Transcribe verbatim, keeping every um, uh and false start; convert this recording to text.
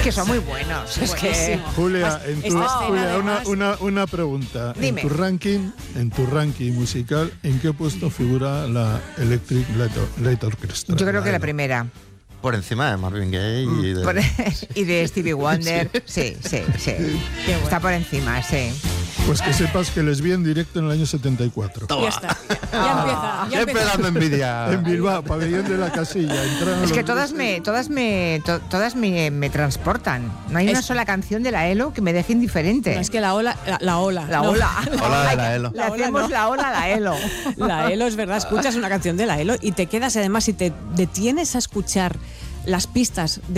que son muy buenos. Es que... Julia, en tu, Julia una, una, una pregunta. Dime. En tu ranking, en tu ranking musical, ¿en qué puesto figura la Electric Light, Light Orchestra? Yo creo la que la ELO. primera. Por encima de Marvin Gaye y de... Por- y de Stevie Wonder. Sí, sí, sí. Qué bueno. Está por encima, sí. Pues que sepas que les vi en directo en el año setenta y cuatro. Ya está. Ya empieza. Ya Ya empieza. empezando envidia. En Bilbao, pabellón de la Casilla. Entraron Es que los todas dos- me, todas me, to- todas me, me transportan. No hay una Es- sola canción de la ELO que me deje indiferente. No, es que la ola, la, la ola. La no. ola. Hola de la ELO. Le La ola hacemos no. la ola a la ELO. La ELO es verdad, escuchas una canción de la ELO y te quedas, además, si te detienes a escuchar las pistas de